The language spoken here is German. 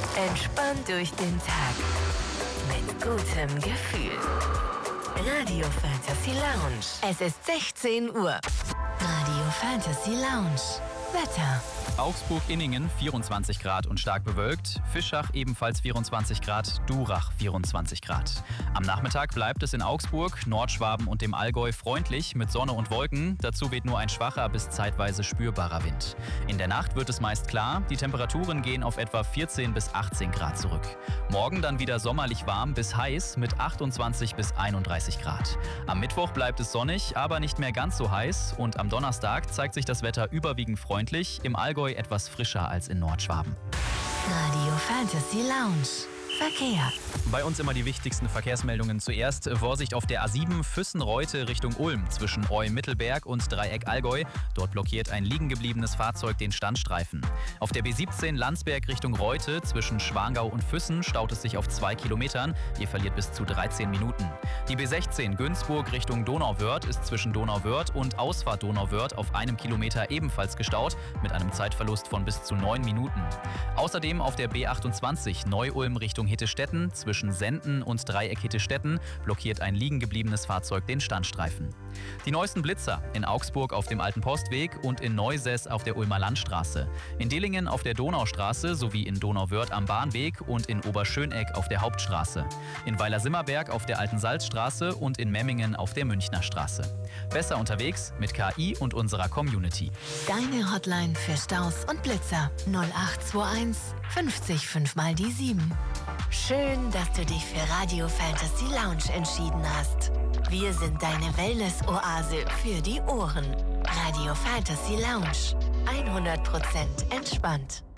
Entspannt durch den Tag. Mit gutem Gefühl. Radio Fantasy Lounge. Es ist 16 Uhr. Radio Fantasy Lounge. Wetter. Augsburg-Inningen 24 Grad und stark bewölkt, Fischach ebenfalls 24 Grad, Durach 24 Grad. Am Nachmittag bleibt es in Augsburg, Nordschwaben und dem Allgäu freundlich mit Sonne und Wolken, dazu weht nur ein schwacher bis zeitweise spürbarer Wind. In der Nacht wird es meist klar, die Temperaturen gehen auf etwa 14 bis 18 Grad zurück. Morgen dann wieder sommerlich warm bis heiß mit 28 bis 31 Grad. Am Mittwoch bleibt es sonnig, aber nicht mehr ganz so heiß und am Donnerstag zeigt sich das Wetter überwiegend freundlich, im Allgäu etwas frischer als in Nordschwaben. Radio Fantasy Lounge. Verkehr. Bei uns immer die wichtigsten Verkehrsmeldungen zuerst. Vorsicht auf der A7 Füssen-Reute Richtung Ulm zwischen Eu-Mittelberg und Dreieck Allgäu. Dort blockiert ein liegengebliebenes Fahrzeug den Standstreifen. Auf der B17 Landsberg Richtung Reute zwischen Schwangau und Füssen staut es sich auf 2 Kilometern. Ihr verliert bis zu 13 Minuten. Die B16 Günzburg Richtung Donauwörth ist zwischen Donauwörth und Ausfahrt Donauwörth auf 1 Kilometer ebenfalls gestaut mit einem Zeitverlust von bis zu 9 Minuten. Außerdem auf der B28 Neu-Ulm Richtung Hittestetten zwischen Senden und Dreieck Hittestetten blockiert ein liegengebliebenes Fahrzeug den Standstreifen. Die neuesten Blitzer in Augsburg auf dem Alten Postweg und in Neusäß auf der Ulmer Landstraße. In Dillingen auf der Donaustraße sowie in Donauwörth am Bahnweg und in Oberschöneck auf der Hauptstraße. In Weiler-Simmerberg auf der Alten Salzstraße und in Memmingen auf der Münchner Straße. Besser unterwegs mit KI und unserer Community. Deine Hotline für Staus und Blitzer 0821 50 5 mal die 7. Schön, dass du dich für Radio Fantasy Lounge entschieden hast. Wir sind deine Wellness-Oase für die Ohren. Radio Fantasy Lounge. 100% entspannt.